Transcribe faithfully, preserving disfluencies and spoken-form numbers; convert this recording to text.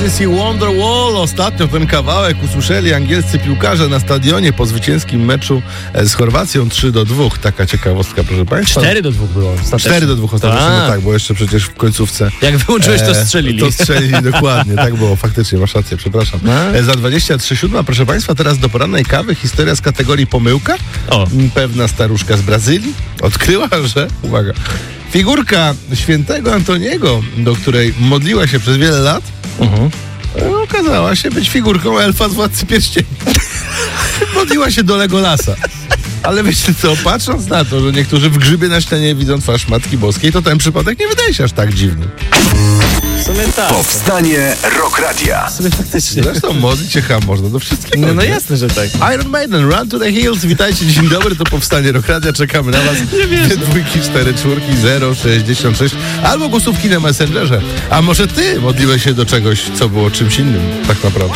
Emergency Wonderwall. Ostatnio ten kawałek usłyszeli angielscy piłkarze na stadionie po zwycięskim meczu z Chorwacją trzy do dwóch. Taka ciekawostka, proszę państwa. cztery do dwóch było ostatecznie. cztery do dwóch ostatecznie, Ta. no tak, bo jeszcze przecież w końcówce... Jak wyłączyłeś, to strzelili. To strzelili, dokładnie. Tak było, faktycznie, masz rację, przepraszam. No. E, Za dwadzieścia trzy siódma, proszę państwa, teraz do porannej kawy historia z kategorii pomyłka. O. Pewna staruszka z Brazylii odkryła, że, uwaga, figurka świętego Antoniego, do której modliła się przez wiele lat, Mhm. e, okazała się być figurką elfa z Władcy Pierścieni. Modliła się do Legolasa. Ale wiecie co, patrząc na to, że niektórzy w grzybie na ścianie widzą twarz Matki Boskiej, to ten przypadek nie wydaje się aż tak dziwny. W sumie tak. Powstanie Rock Radia. W sumie faktycznie. Zresztą modlić się chyba można do wszystkiego. No, no nie? jasne, że tak. Iron Maiden, Run to the Hills. Witajcie, dzień dobry, to Powstanie Rock Radia. Czekamy na was. Nie wierzę. Dwie dwójki, cztery czwórki, zero sześćdziesiąt sześć albo głosówki na Messengerze. A może ty modliłeś się do czegoś, co było czymś innym tak naprawdę?